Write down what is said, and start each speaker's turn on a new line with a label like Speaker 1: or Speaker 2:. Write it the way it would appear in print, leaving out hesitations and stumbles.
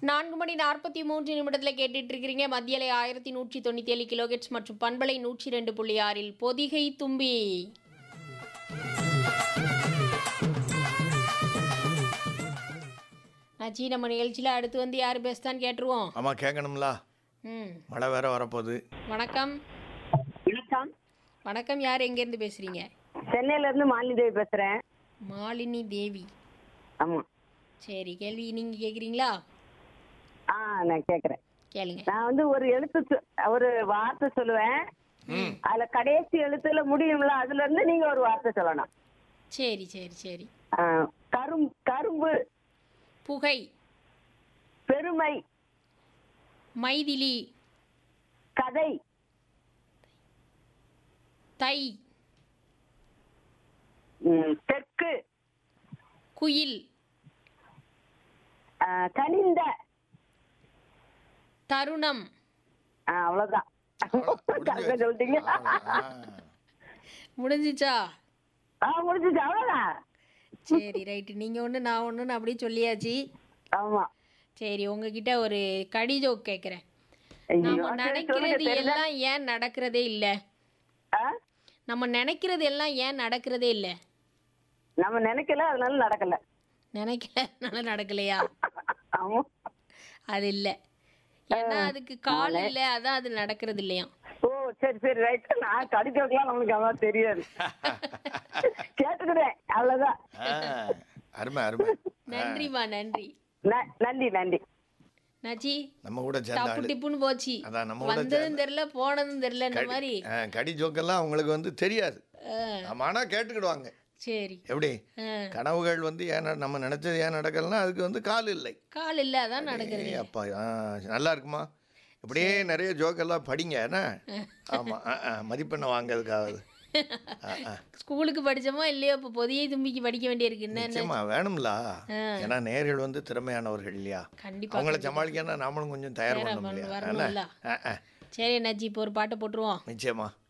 Speaker 1: 4:43 கேட்டுட்டு இருக்கிறீங்க. மத்தியலை 1197 கிலோஹெர்ட்ஸ் மற்றும் பண்பலை 102.6 பொதிகை தும்பி. நச்சி, நம்ம நிகழ்ச்சியில் அடுத்து வந்து யார் பேசுதான்னு கேட்டுருவோம்.
Speaker 2: ஆமாம், கேட்கணும்ல. மழை வேற வரப்போகுது.
Speaker 1: வணக்கம்.
Speaker 3: வணக்கம்.
Speaker 1: வணக்கம், யார் எங்கேருந்து பேசுறீங்க?
Speaker 3: சென்னையில இருந்து மாலினி தேவி பேசுறேன்.
Speaker 1: மாலினி தேவி.
Speaker 3: ஆமா.
Speaker 1: சரி, கேள்வி நீங்க கேக்குறீங்களா?
Speaker 3: நான் கேக்குறேன்.
Speaker 1: கேளுங்க.
Speaker 3: நான் வந்து ஒரு வார்த்தை சொல்லுவேன். அதுல கடைசி எழுத்துல முடியும்ல, அதுல இருந்து நீங்க ஒரு வார்த்தை சொல்லணும்.
Speaker 1: சரி சரி சரி.
Speaker 3: கரும்பு.
Speaker 1: புகை.
Speaker 3: பெருமை.
Speaker 1: மைதிலி.
Speaker 3: கதை.
Speaker 1: தை.
Speaker 3: தெற்கு.
Speaker 1: குயில்.
Speaker 3: கனிந்த.
Speaker 1: தருணம்.
Speaker 3: அவ்வளவுதான். சொல்லிட்டீங்க.
Speaker 1: முடிஞ்சிச்சா?
Speaker 3: முடிஞ்சிச்சு, அவ்வளவுதான்.
Speaker 1: சரி, ரைட்டு. நீங்க ஒண்ணு நான் ஒண்ணுன்னு அப்படியே சொல்லியாச்சு.
Speaker 3: ஆமா.
Speaker 1: சரி, உங்ககிட்ட ஒரு கடி ஜோக் கேக்குறேன். நம்ம நினைக்கிறது எல்லாம் ஏன் நடக்கிறதே இல்ல? நம்ம நினைக்கிறது எல்லாம் ஏன் நடக்கிறதே இல்ல?
Speaker 3: நம்ம நினைக்கல, அதனால நடக்கல.
Speaker 1: நினைக்கல நடக்கலையா? அது இல்ல, ஏன்னா அதுக்கு கால் இல்ல, அதான் அது நடக்கிறது இல்லையா?
Speaker 3: ஓ, சரி சரி, ரைட். நான் கடிக்கலாம், நம்மளுக்கு அவ்வளவு தெரியாது. கேட்டுக்கிறேன், அவ்வளவுதான்.
Speaker 2: அருமை அருமை.
Speaker 1: நன்றிமா, நன்றி.
Speaker 3: நன்றி நன்றி.
Speaker 1: நாச்சி,
Speaker 2: நம்ம கூட
Speaker 1: தப்பு டிப்புன்னு போச்சு. வந்ததும் தெரியல, போனதும் தெரியல. இந்த மாதிரி
Speaker 2: கடி ஜோக்கெல்லாம் அவங்களுக்கு வந்து தெரியாது. ஆனா கேட்டுக்கிடுவாங்க.
Speaker 1: சரி.
Speaker 2: எப்படி கனவுகள் வந்து ஏன் நம்ம நினைச்சது ஏன் நடக்கலன்னா அதுக்கு வந்து கால் இல்லை.
Speaker 1: கால் இல்லை, அதான் நடக்குது.
Speaker 2: அப்பா, நல்லா இருக்குமா? இப்படியே நிறைய ஜோக்கெல்லாம் படிங்க. என்ன? ஆமாம், மதிப்பெண்ணை வாங்கிறதுக்காவது.
Speaker 1: ஸ்கூலுக்கு படிச்சோமோ இல்லையோ, இப்போ பொதியை தும்பிக்கு படிக்க வேண்டியிருக்கு.
Speaker 2: நிச்சயமா வேணும்ல. ஏன்னா நேர்கள் வந்து திறமையானவர்கள் இல்லையா?
Speaker 1: கண்டிப்பா.
Speaker 2: அவங்கள சமாளிக்கன்னா நாமளும் கொஞ்சம் தயார் பண்ணணும் இல்லையா?
Speaker 1: சரி நஜி, இப்போ ஒரு பாட்டை போட்டுருவோம்.
Speaker 2: நிச்சயமா.